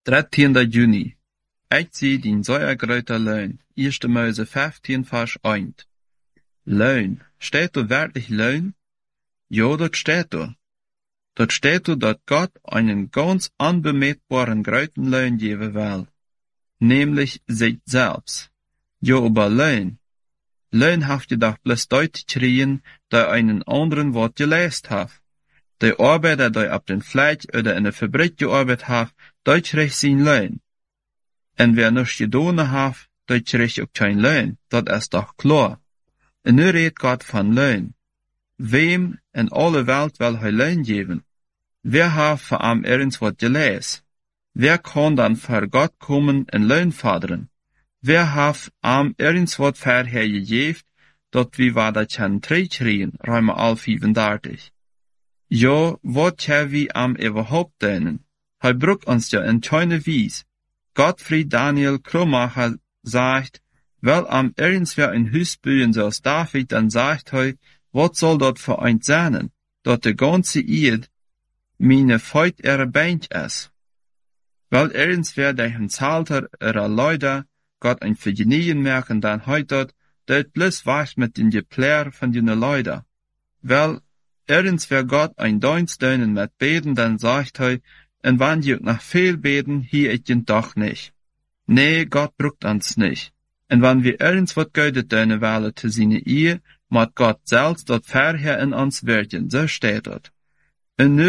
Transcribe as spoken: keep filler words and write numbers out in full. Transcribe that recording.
dertiende juni. Ik zie die zeer grote leun. Eerste Mose vijftien vers één. Leun. Steht du wirklich Leun? Ja, dort steht du. Dort steht du, dass Gott einen ganz unbemähtbaren großen Leun geben will. Nämlich sich selbst. Ja, aber Leun. Leun haft je doch bloß deutlich kriegen, da einen anderen Wort gelesen haft. Der Arbeiter, der auf den Fleck oder in der Fabrik gearbeitet haft, der kriegt sein Leun. En wer nichts getan haft, der kriegt auch kein Leun. Das ist doch klar. En nu redt Gott von Leun. Wem in alle Welt will hij Leun geben? Wer hat für am ergens wat gelesen? Wer kann dann vor Gott kommen en Leun fordern? Wer hat am ergens wat verher gegeben, dat wie war dat kan terugkriegen, Römer elf vierendertig. Ja, wat kan wie am überhaupt denen? Hij brucht uns ja in keine Wies. Gottfried Daniel Krummacher sagt, weil am ergens wer ein Hus bauen zoals David, dann sagt hij, wat soll dort für ein sein, dat de ganze Eid meine Feut ihre Bank ist. Weil ergens wer der hem Zalter ihrer Leute Gott ein Vergnügen merken, dann heut dort, dat bloß was mit den Geplär von den Leuten. Weil ergens wer Gott ein Dienst dönen mit Beten, dann sagt hij, en wann je nach viel beten, hier ich den doch nicht. Nee, Gott brucht uns nicht. En wann wir ergens wat Geudet dönen wollen zu seine Ehe, moet Gott selbst dort verher in uns wirken, so steht dort. En nu